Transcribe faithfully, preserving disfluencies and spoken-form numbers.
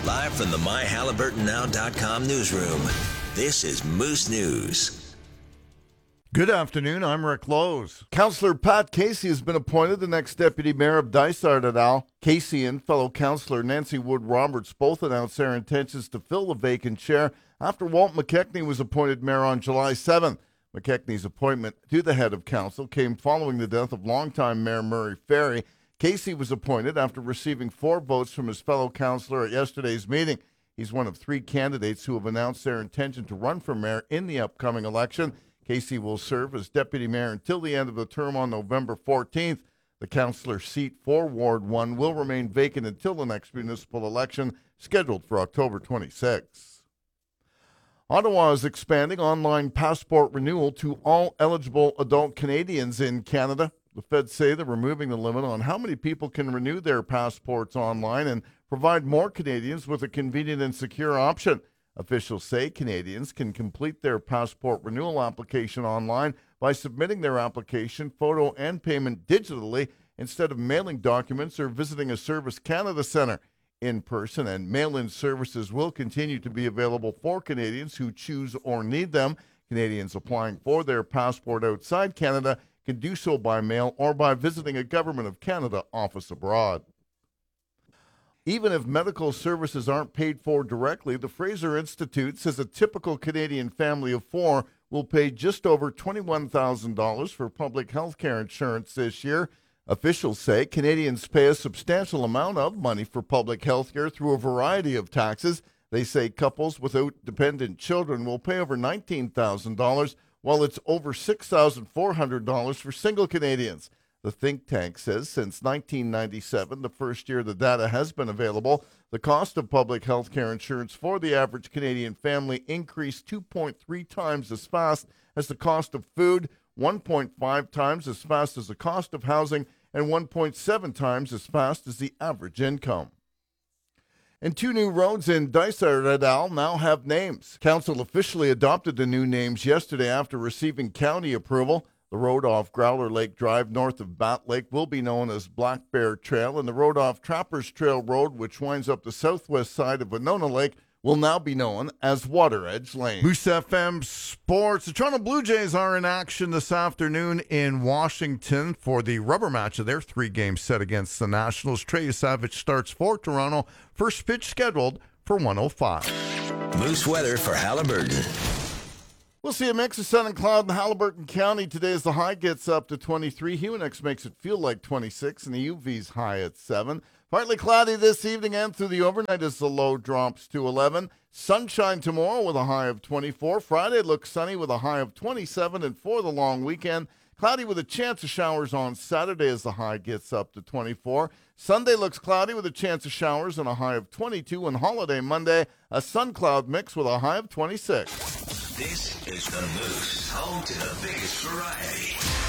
Live from the my halliburton now dot com newsroom, this is Moose News. Good afternoon, I'm Rick Lowe's. Councillor Pat Casey has been appointed the next Deputy Mayor of Dysart et al. Casey and fellow Councillor Nancy Wood-Roberts both announced their intentions to fill the vacant chair after Walt McKechnie was appointed mayor on July seventh. McKechnie's appointment to the head of council came following the death of longtime Mayor Murray Ferry. Casey was appointed after receiving four votes from his fellow councillor at yesterday's meeting. He's one of three candidates who have announced their intention to run for mayor in the upcoming election. Casey will serve as deputy mayor until the end of the term on November fourteenth. The councillor seat for Ward one will remain vacant until the next municipal election, scheduled for October twenty-sixth. Ottawa is expanding online passport renewal to all eligible adult Canadians in Canada. The feds say they're removing the limit on how many people can renew their passports online and provide more Canadians with a convenient and secure option. Officials say Canadians can complete their passport renewal application online by submitting their application, photo, and payment digitally instead of mailing documents or visiting a Service Canada Centre. In-person and mail-in services will continue to be available for Canadians who choose or need them. Canadians applying for their passport outside Canada can do so by mail or by visiting a Government of Canada office abroad. Even if medical services aren't paid for directly, the Fraser Institute says a typical Canadian family of four will pay just over twenty-one thousand dollars for public health care insurance this year. Officials say Canadians pay a substantial amount of money for public health care through a variety of taxes. They say couples without dependent children will pay over nineteen thousand dollars, while it's over six thousand four hundred dollars for single Canadians. The think tank says since nineteen ninety-seven, the first year the data has been available, the cost of public health care insurance for the average Canadian family increased two point three times as fast as the cost of food, one point five times as fast as the cost of housing, and one point seven times as fast as the average income. And two new roads in Dysart et al. Now have names. Council officially adopted the new names yesterday after receiving county approval. The road off Growler Lake Drive north of Bat Lake will be known as Black Bear Trail, and the road off Trappers Trail Road, which winds up the southwest side of Winona Lake, will now be known as Water Edge Lane. Moose F M Sports. The Toronto Blue Jays are in action this afternoon in Washington for the rubber match of their three-game set against the Nationals. Trey Savage starts for Toronto. First pitch scheduled for one oh five. Moose weather for Halliburton. We'll see a mix of sun and cloud in Halliburton County today as the high gets up to twenty-three. Huonix makes it feel like twenty-six, and the U V's high at seven. Partly cloudy this evening and through the overnight as the low drops to eleven. Sunshine tomorrow with a high of twenty-four. Friday looks sunny with a high of twenty-seven. And for the long weekend, cloudy with a chance of showers on Saturday as the high gets up to twenty-four. Sunday looks cloudy with a chance of showers and a high of twenty-two. And holiday Monday, a sun-cloud mix with a high of twenty-six. This is the Moose, home to the biggest variety.